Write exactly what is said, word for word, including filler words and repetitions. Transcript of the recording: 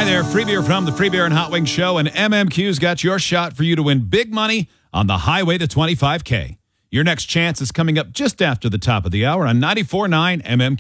Hi there, Free Beer from the Free Beer and Hot Wings Show, and M M Q's got your shot for you to win big money on the highway to twenty-five K. Your next chance is coming up just after the top of the hour on ninety-four point nine M M Q.